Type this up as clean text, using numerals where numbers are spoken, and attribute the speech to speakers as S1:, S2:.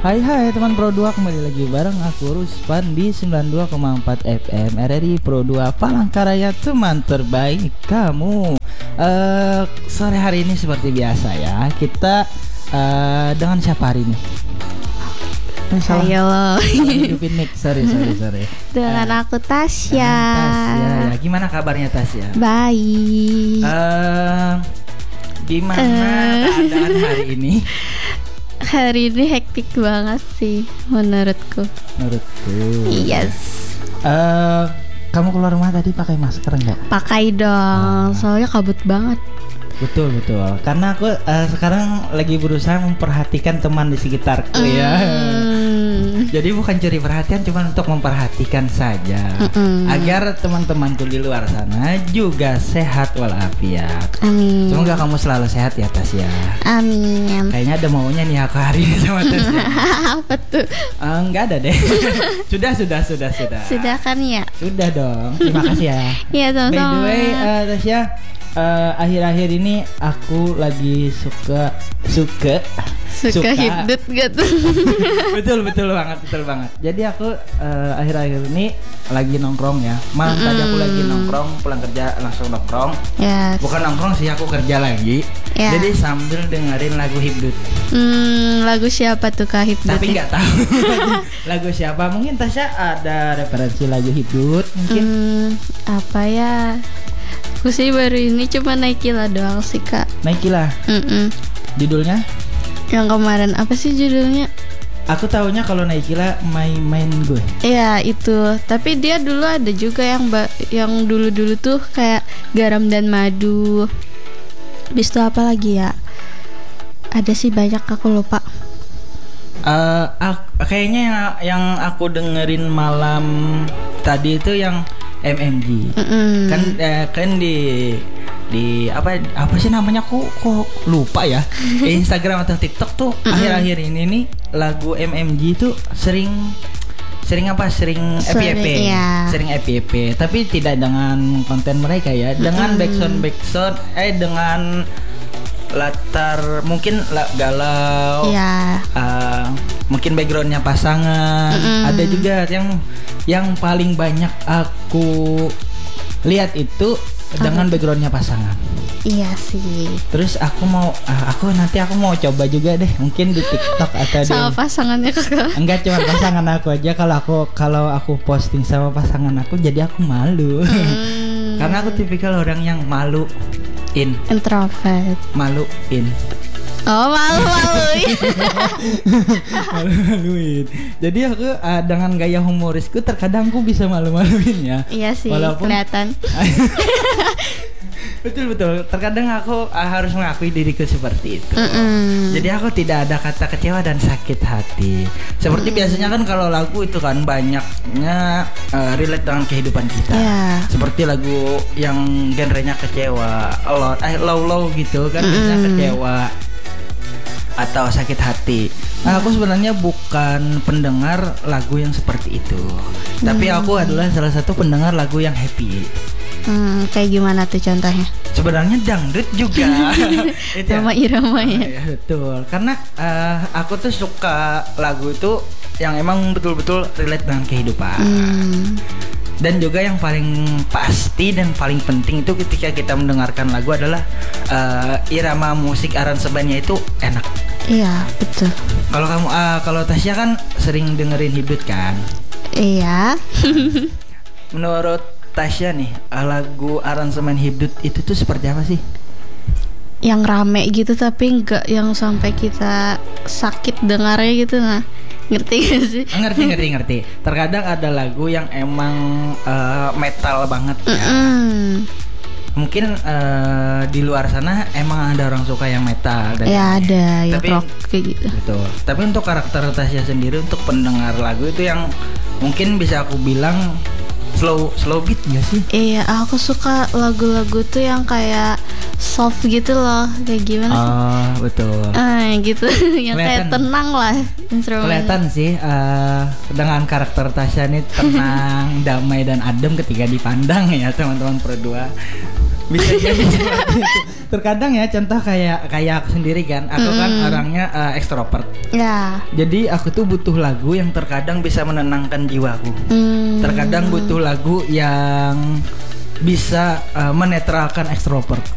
S1: Hai teman Pro 2, kembali lagi bareng aku Ruspan di 92,4 FM RRI Pro 2 Palangkaraya, teman terbaik kamu. Sore hari ini seperti biasa ya, kita dengan siapa hari ini?
S2: Ayo lo.
S1: Hidupin mic, sorry.
S2: Dengan aku Tasya.
S1: Tasya, ya. Gimana kabarnya Tasya?
S2: Baik.
S1: Gimana keadaan hari ini?
S2: Hari ini hektik banget sih menurutku. Yes.
S1: Kamu keluar rumah tadi pakai masker nggak?
S2: Pakai dong, soalnya kabut banget.
S1: Betul. Karena aku sekarang lagi berusaha memperhatikan teman di sekitarku ya. Jadi bukan curi perhatian, cuma untuk memperhatikan saja, agar teman-temanku di luar sana juga sehat walafiat.
S2: Amin.
S1: Semoga kamu selalu sehat ya Tasya.
S2: Amin.
S1: Kayaknya ada maunya nih aku hari ini sama Tasya.
S2: Apa tuh?
S1: Enggak ada deh. Sudah.
S2: Sudah kan ya?
S1: Sudah dong. Terima kasih ya.
S2: Iya, sama-sama.
S1: By the way, Tasya, akhir-akhir ini aku lagi suka
S2: hibdut gitu.
S1: betul banget. Jadi aku akhir-akhir ini lagi nongkrong ya. Malam tadi aku lagi nongkrong, pulang kerja langsung nongkrong.
S2: Yes.
S1: Bukan nongkrong sih, aku kerja lagi.
S2: Yeah.
S1: Jadi sambil dengerin lagu hibdut.
S2: Lagu siapa tuh Kak hibdut?
S1: Tapi nggak tahu lagu siapa. Mungkin Tasya ada referensi lagu hibdut mungkin.
S2: Apa ya? Aku sih baru ini cuma Naikila doang sih Kak.
S1: Naikila. Judulnya?
S2: Yang kemarin apa sih judulnya?
S1: Aku taunya kalau Naikila main gue.
S2: Iya itu. Tapi dia dulu ada juga yang dulu tuh kayak Garam dan Madu. Habis itu apa lagi ya? Ada sih banyak, aku lupa.
S1: Kayaknya yang aku dengerin malam tadi itu yang MMG. Kan di apa sih namanya, kok lupa ya. Instagram atau TikTok tuh akhir-akhir ini nih lagu MMG tuh sering FYP.
S2: Iya.
S1: Sering FYP, tapi tidak dengan konten mereka ya, dengan backsound dengan latar mungkin galau.
S2: Iya.
S1: Mungkin backgroundnya pasangan. Ada juga yang paling banyak aku lihat itu dengan backgroundnya pasangan. Iya
S2: sih.
S1: Terus aku mau coba juga deh, mungkin di TikTok atau
S2: sama pasangannya Kakak.
S1: Enggak, cuma pasangan aku aja. Kalau aku posting sama pasangan aku, jadi aku malu. Karena aku tipikal orang yang
S2: introvert.
S1: Maluin.
S2: Oh, maluin.
S1: Maluin. Jadi aku dengan gaya humorisku terkadang aku bisa malu-maluin ya.
S2: Iya sih,
S1: walaupun
S2: kelihatan.
S1: Betul. Terkadang aku harus mengakui diriku seperti itu. Jadi aku tidak ada kata kecewa dan sakit hati. Seperti biasanya kan kalau lagu itu kan banyaknya relate dengan kehidupan kita.
S2: Yeah.
S1: Seperti lagu yang genrenya kecewa, low gitu kan, bisa kecewa atau sakit hati. Aku sebenarnya bukan pendengar lagu yang seperti itu. Tapi aku adalah salah satu pendengar lagu yang happy.
S2: Kayak gimana tuh contohnya?
S1: Sebenarnya dangdut juga.
S2: Sama iramanya.
S1: Ya, betul. Karena aku tuh suka lagu itu yang emang betul-betul relate dengan kehidupan. Dan juga yang paling pasti dan paling penting itu ketika kita mendengarkan lagu adalah irama musik aransemennya itu enak.
S2: Iya, betul.
S1: Kalau Tasya kan sering dengerin hibdut kan?
S2: Iya.
S1: Menurut Tasya nih, lagu aransemen hibdut itu tuh seperti apa sih?
S2: Yang rame gitu tapi enggak yang sampai kita sakit dengarnya gitu, nah. Ngerti gak sih?
S1: Ngerti. Terkadang ada lagu yang emang metal banget ya. Mungkin di luar sana emang ada orang suka yang metal dan
S2: ada yang rock kayak gitu.
S1: Betul. Tapi untuk karakter Tasya sendiri, untuk pendengar lagu itu yang mungkin bisa aku bilang slow beat gak sih? Iya,
S2: aku suka lagu-lagu tuh yang kayak soft gitu loh. Kayak gimana sih?
S1: Betul.
S2: Gitu. Yang kayak tenang lah instrumennya.
S1: Kelihatan sih dengan karakter Tasya nih tenang, damai dan adem ketika dipandang ya teman-teman Pro 2. Bisa jadi seperti itu. Terkadang ya contoh kayak aku sendiri kan, aku kan orangnya ekstrovert.
S2: Ya.
S1: Jadi aku tuh butuh lagu yang terkadang bisa menenangkan jiwaku. Terkadang butuh lagu yang bisa menetralkan ekstrovert.